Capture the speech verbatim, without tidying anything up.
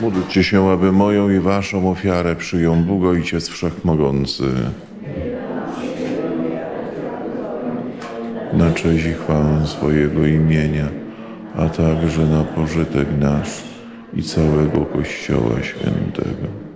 Módlcie się, aby moją i waszą ofiarę przyjął Bóg Ojciec Wszechmogący. Na cześć i chwałę swojego imienia, a także na pożytek nasz i całego Kościoła Świętego.